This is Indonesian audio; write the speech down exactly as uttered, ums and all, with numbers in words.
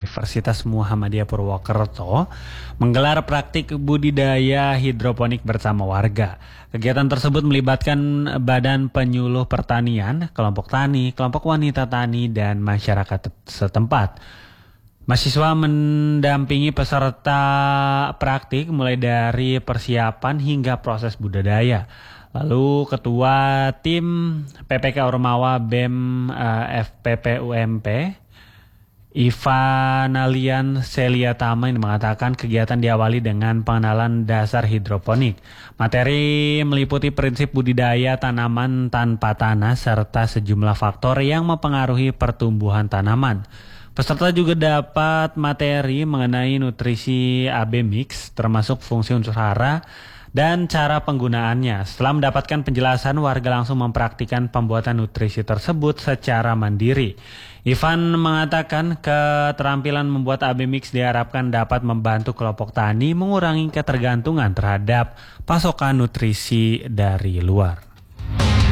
Universitas Muhammadiyah Purwokerto menggelar praktik budidaya hidroponik bersama warga. Kegiatan tersebut melibatkan Badan Penyuluh Pertanian, kelompok tani, kelompok wanita tani, dan masyarakat setempat. Mahasiswa mendampingi peserta praktik mulai dari persiapan hingga proses budidaya. Lalu Ketua Tim P P K Ormawa B E M uh, F P P U M P Ivanalian Seliatama ini mengatakan kegiatan diawali dengan pengenalan dasar hidroponik. Materi meliputi prinsip budidaya tanaman tanpa tanah serta sejumlah faktor yang mempengaruhi pertumbuhan tanaman. Peserta juga dapat materi mengenai nutrisi A B Mix termasuk fungsi unsur hara dan cara penggunaannya. Setelah mendapatkan penjelasan, warga langsung mempraktikkan pembuatan nutrisi tersebut secara mandiri. Ivan mengatakan keterampilan membuat A B Mix diharapkan dapat membantu kelompok tani mengurangi ketergantungan terhadap pasokan nutrisi dari luar.